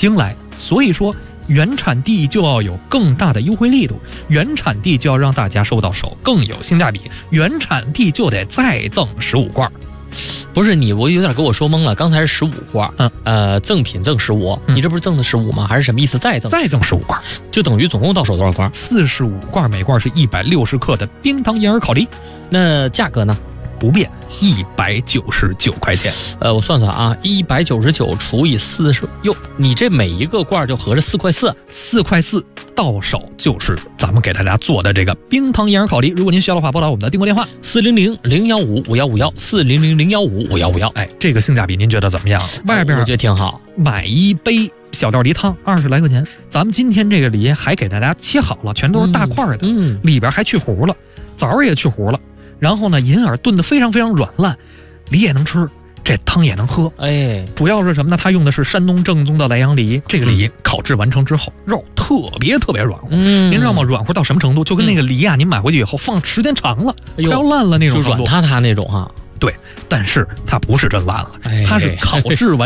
京来，所以说原产地就要有更大的优惠力度，原产地就要让大家收到手更有性价比，原产地就得再赠15罐。 不是你，我有点给我说懵了。刚才是15罐，赠品赠15，你这不是赠的15吗？还是什么意思？再赠 15罐， 就等于总共到手多少罐 ？45罐，每罐是160克的冰糖银耳烤梨。 那价格呢？ 不变，199块钱。 我算算啊，199除以40，哟，你这每一个罐就合着4块4，4 块4到手就是咱们给大家做的这个冰糖银耳烤梨。如果您需要的话，拨打我们的订购电话 400-015-5151，400-015-5151。 哎，这个性价比您觉得怎么样？外边我觉得挺好， 买一杯小吊梨汤20来块钱，咱们今天这个梨还给大家切好了，全都是大块的，里边还去核了，枣也去核了。然后呢，银耳炖得非常非常软烂，梨也能吃，这汤也能喝。 哎， 主要是什么呢？它用的是山东正宗的莱阳梨，这个梨烤制完成之后，肉特别特别软乎。您知道吗？软乎到什么程度？就跟那个梨啊，您买回去以后放时间长了，快要烂了那种程度， 就软塌塌那种哈。 对，但是它不是真烂了，它是烤制完